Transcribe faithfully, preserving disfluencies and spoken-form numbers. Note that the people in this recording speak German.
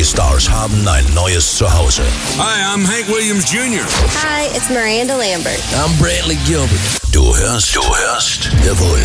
Die Stars haben ein neues Zuhause. Hi, I'm Hank Williams Junior Hi, it's Miranda Lambert. I'm Brantley Gilbert. Du hörst, du hörst The Voice.